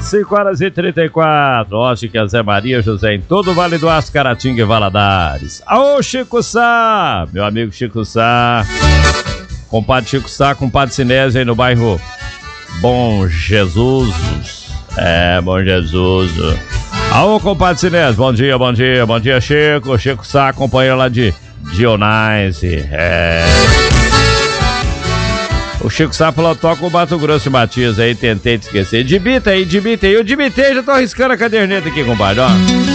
5h34, Ótica Zé Maria José em todo o Vale do Aço, Caratinga e Valadares. Aô, Chico Sá, meu amigo Chico Sá, compadre Chico Sá, compadre Sinésio aí no bairro Bom Jesus. Bom Jesus. Aô, compadre Sinésio, bom dia, bom dia, bom dia, Chico. Chico Sá, companheiro lá de Dionise. O Chico Sá falou, toca o Mato Grosso e Matias aí, tentei te esquecer. Dibita aí, eu dibitei, já tô arriscando a caderneta aqui, compadre, ó.